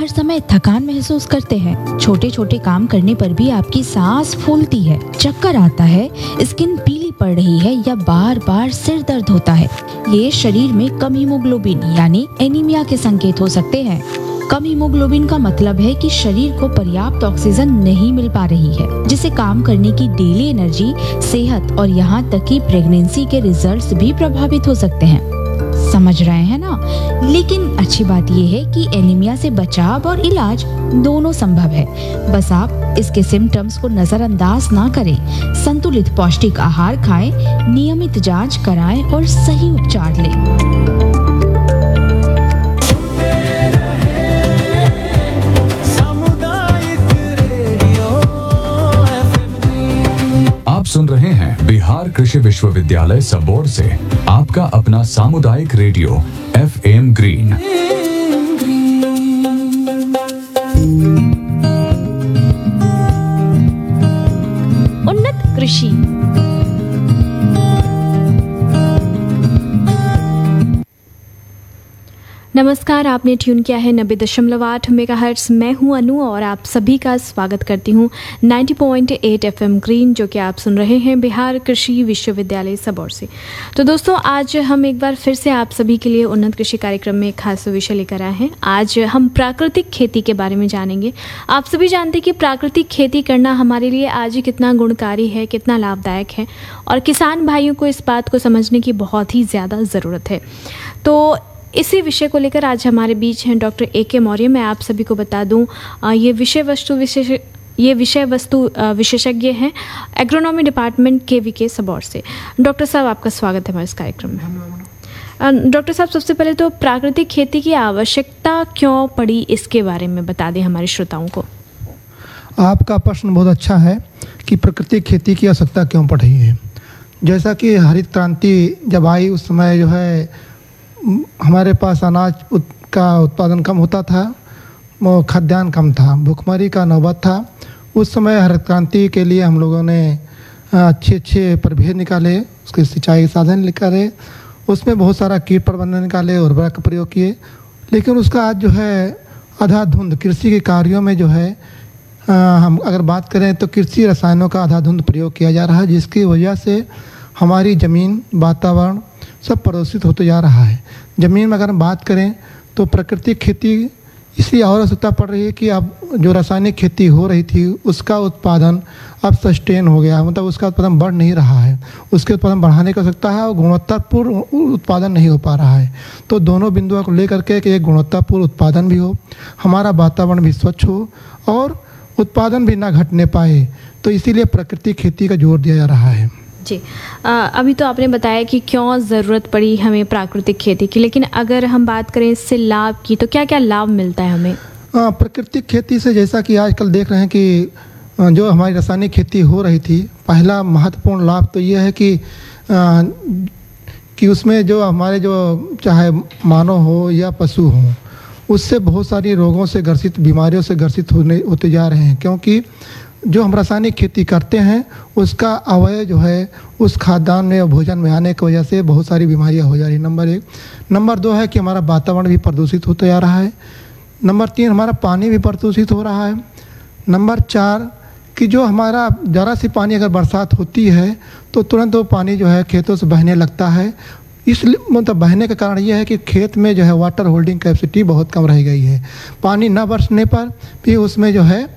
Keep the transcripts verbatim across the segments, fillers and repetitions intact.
हर समय थकान महसूस करते हैं? छोटे छोटे काम करने पर भी आपकी सांस फूलती है, चक्कर आता है, स्किन पीली पड़ रही है या बार बार सिर दर्द होता है? ये शरीर में कम हीमोग्लोबिन यानी एनीमिया के संकेत हो सकते हैं। कम हीमोग्लोबिन का मतलब है कि शरीर को पर्याप्त ऑक्सीजन नहीं मिल पा रही है, जिससे काम करने की डेली एनर्जी, सेहत और यहाँ तक कि प्रेगनेंसी के रिजल्ट्स भी प्रभावित हो सकते हैं। समझ रहे हैं ना? लेकिन अच्छी बात यह है कि एनीमिया से बचाव और इलाज दोनों संभव है। बस आप इसके सिम्टम्स को नजरअंदाज ना करें। संतुलित पौष्टिक आहार खाएं, नियमित जांच कराएं और सही उपचार लें। आप सुन रहे हैं बिहार कृषि विश्वविद्यालय सबौर से आपका अपना सामुदायिक रेडियो एफ एम ग्रीन। उन्नत कृषि। नमस्कार, आपने ट्यून किया है नब्बे दशमलव आठ मेगाहर्ट्ज। मैं हूं अनु और आप सभी का स्वागत करती हूं नब्बे पॉइंट आठ एफएम ग्रीन, जो कि आप सुन रहे हैं बिहार कृषि विश्वविद्यालय सबौर से। तो दोस्तों, आज हम एक बार फिर से आप सभी के लिए उन्नत कृषि कार्यक्रम में एक खास विषय लेकर आए हैं। आज हम प्राकृतिक खेती के बारे में जानेंगे। आप सभी जानते हैं कि प्राकृतिक खेती करना हमारे लिए आज कितना गुणकारी है, कितना लाभदायक है, और किसान भाइयों को इस बात को समझने की बहुत ही ज़्यादा ज़रूरत है। तो इसी विषय को लेकर आज हमारे बीच हैं डॉक्टर ए के मौर्य। मैं आप सभी को बता दूं, ये विषय वस्तु विशेष ये विषय वस्तु विशेषज्ञ हैं एग्रोनॉमी डिपार्टमेंट के वी के सबौर से। डॉक्टर साहब, आपका स्वागत है हमारे इस कार्यक्रम में। डॉक्टर साहब, सबसे पहले तो प्राकृतिक खेती की आवश्यकता क्यों पड़ी, इसके बारे में बता दें हमारे श्रोताओं को। आपका प्रश्न बहुत अच्छा है कि प्राकृतिक खेती की आवश्यकता क्यों पड़ रही है। जैसा कि हरित क्रांति जब आई, उस समय जो है हमारे पास अनाज उत, का उत्पादन कम होता था, खाद्यान्न कम था, भूखमरी का नौबत था। उस समय हरित क्रांति के लिए हम लोगों ने अच्छे अच्छे प्रभेद निकाले, उसके सिंचाई साधन निकाले, उसमें बहुत सारा कीट प्रबंधन निकाले, उर्वरक का प्रयोग किए। लेकिन उसका आज जो है आधाधुंध कृषि के कार्यों में जो है आ, हम अगर बात करें तो कृषि रसायनों का आधाधुंध प्रयोग किया जा रहा है, जिसकी वजह से हमारी ज़मीन, वातावरण सब प्रदूषित होते जा रहा है। ज़मीन में अगर हम बात करें तो प्राकृतिक खेती इसलिए और आवश्यकता पड़ रही है कि अब जो रासायनिक खेती हो रही थी उसका उत्पादन अब सस्टेन हो गया, मतलब उसका उत्पादन बढ़ नहीं रहा है। उसके उत्पादन बढ़ाने की आवश्यकता है और गुणवत्तापूर्ण उत्पादन नहीं हो पा रहा है। तो दोनों बिंदुओं को लेकर के कि एक गुणवत्तापूर्ण उत्पादन भी हो, हमारा वातावरण भी स्वच्छ हो और उत्पादन भी ना घटने पाए, तो इसीलिए प्राकृतिक खेती का जोर दिया जा रहा है। जी, आ, अभी तो आपने बताया कि क्यों ज़रूरत पड़ी हमें प्राकृतिक खेती की, लेकिन अगर हम बात करें इससे लाभ की, तो क्या क्या लाभ मिलता है हमें? आ, प्राकृतिक खेती से जैसा कि आजकल देख रहे हैं कि जो हमारी रासायनिक खेती हो रही थी, पहला महत्वपूर्ण लाभ तो ये है कि आ, कि उसमें जो हमारे जो चाहे मानव हो या पशु हो, उससे बहुत सारी रोगों से ग्रसित, बीमारियों से ग्रसित होने होते जा रहे हैं। क्योंकि जो हम रासायनिक खेती करते हैं उसका अवयव जो है उस खाद्यान्न में या भोजन में आने की वजह से बहुत सारी बीमारियां हो जा रही हैं। नंबर एक। नंबर दो है कि हमारा वातावरण भी प्रदूषित होता जा रहा है। नंबर तीन, हमारा पानी भी प्रदूषित हो रहा है। नंबर चार कि जो हमारा ज़रा सी पानी अगर बरसात होती है तो तुरंत वो पानी जो है खेतों से बहने लगता है। इसलिए मतलब बहने का कारण यह है कि खेत में जो है वाटर होल्डिंग कैपेसिटी बहुत कम रह गई है। पानी न बरसने पर भी उसमें जो है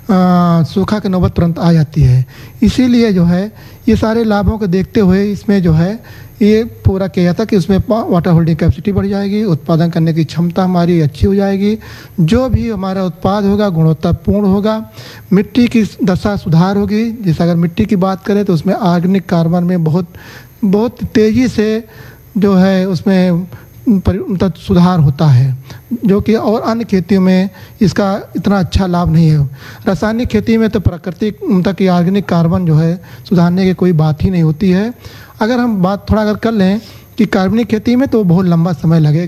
सूखा की नौबत तुरंत आ जाती है। इसीलिए जो है ये सारे लाभों को देखते हुए इसमें जो है ये पूरा किया जाता कि उसमें वाटर होल्डिंग कैपेसिटी बढ़ जाएगी, उत्पादन करने की क्षमता हमारी अच्छी हो जाएगी, जो भी हमारा उत्पाद होगा गुणवत्तापूर्ण होगा, मिट्टी की दशा सुधार होगी। जैसे अगर मिट्टी की बात करें तो उसमें ऑर्गेनिक कार्बन में बहुत बहुत तेज़ी से जो है उसमें मतलब सुधार होता है, जो कि और अन्य खेतियों में इसका इतना अच्छा लाभ नहीं है। रासायनिक खेती में तो प्राकृतिक मतलब कि ऑर्गेनिक कार्बन जो है सुधारने की कोई बात ही नहीं होती है। अगर हम बात थोड़ा अगर कर लें कि कार्बनिक खेती में तो बहुत लंबा समय लगेगा।